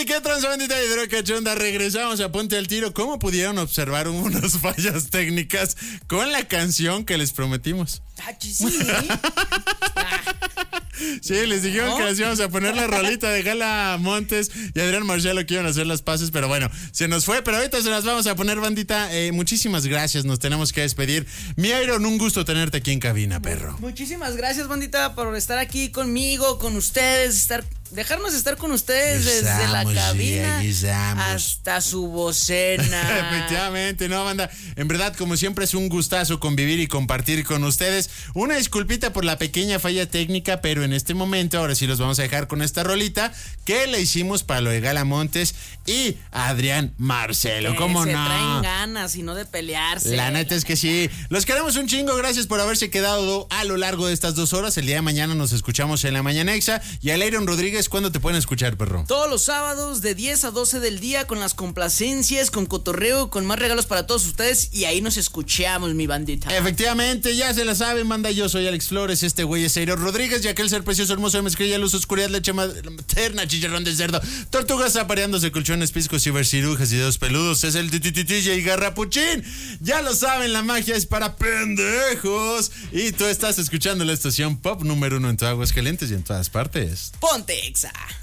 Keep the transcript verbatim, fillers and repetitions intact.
Hey, qué transbandita hidrocachonda. Regresamos a Ponte al Tiro. ¿Cómo pudieron observar unas fallas técnicas con la canción que les prometimos? Ah, sí. Sí, les dijeron ¿no? que les íbamos a poner la rolita de Gala Montes y Adrián Marcelo que iban a hacer las pases, pero bueno, se nos fue, pero ahorita se las vamos a poner, bandita. Eh, muchísimas gracias, nos tenemos que despedir. Mi Iron, un gusto tenerte aquí en cabina, perro. Muchísimas gracias, bandita, por estar aquí conmigo, con ustedes, estar... dejarnos estar con ustedes guisamos, desde la cabina guisamos. hasta su bocena. Efectivamente, no, banda. En verdad, como siempre, es un gustazo convivir y compartir con ustedes. Una disculpita por la pequeña falla técnica, pero en este momento, ahora sí los vamos a dejar con esta rolita que le hicimos para lo de Gala Montes y Adrián Marcelo. Que ¿Cómo se no? traen ganas y no de pelearse. La neta es que sí. Los queremos un chingo. Gracias por haberse quedado a lo largo de estas dos horas. El día de mañana nos escuchamos en la Mañanexa. Y a Leiron Rodríguez, ¿cuándo te pueden escuchar, perro? Todos los sábados de diez a doce del día, con las complacencias, con cotorreo, con más regalos para todos ustedes, y ahí nos escuchamos, mi bandita. Efectivamente, ya se la saben, banda. Yo soy Alex Flores, este güey es Eiro Rodríguez, y aquel ser precioso, hermoso de mezclilla, luz, oscuridad, leche materna, chicharrón de cerdo, tortugas apareándose, colchones, piscos, cibercirujas y dedos peludos. Es el titititilla y garrapuchín. Ya lo saben, la magia es para pendejos. Y tú estás escuchando la estación pop número uno en todo Aguascalientes y en todas partes. Ponte Exa.